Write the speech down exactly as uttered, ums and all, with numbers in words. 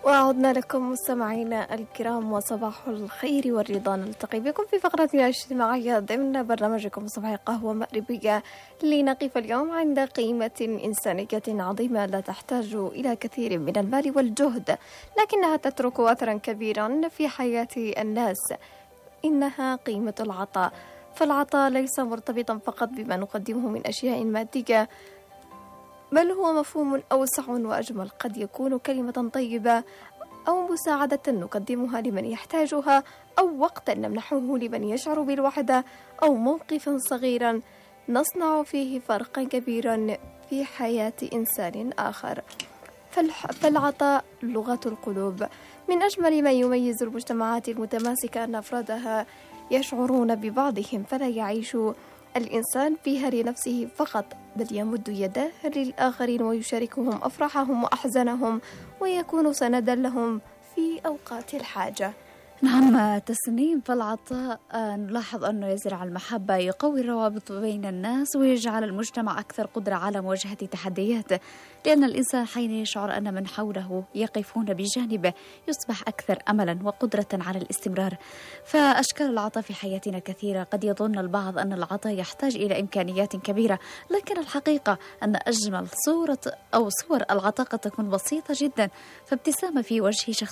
وعدنا لكم مستمعينا الكرام، وصباح الخير والرضا. نلتقي بكم في فقرتنا الاجتماعية ضمن برنامجكم صباح قهوة مغربية، لنقف اليوم عند قيمة إنسانية عظيمة لا تحتاج إلى كثير من المال والجهد، لكنها تترك أثرا كبيرا في حياة الناس. إنها قيمة العطاء. فالعطاء ليس مرتبطا فقط بما نقدمه من أشياء مادية، بل هو مفهوم أوسع وأجمل. قد يكون كلمة طيبة، أو مساعدة نقدمها لمن يحتاجها، أو وقتا نمنحه لمن يشعر بالوحدة، أو موقفا صغيرا نصنع فيه فرقا كبيرا في حياة إنسان آخر. فالعطاء لغة القلوب. من أجمل ما يميز المجتمعات المتماسكة أن أفرادها يشعرون ببعضهم، فلا يعيش الإنسان فيها لنفسه فقط، بل يمد يده للآخرين ويشاركهم أفراحهم وأحزانهم، ويكون سندا لهم في أوقات الحاجة. نعم تسنيم، فالعطاء نلاحظ أنه يزرع المحبة، يقوي الروابط بين الناس، ويجعل المجتمع أكثر قدرة على مواجهة تحدياته، لأن الإنسان حين يشعر أن من حوله يقفون بجانبه يصبح أكثر أملا وقدرة على الاستمرار. فأشكال العطاء في حياتنا كثيرة. قد يظن البعض أن العطاء يحتاج إلى إمكانيات كبيرة، لكن الحقيقة أن أجمل صورة أو صور العطاء قد تكون بسيطة جدا. فابتسامة في وجه شخص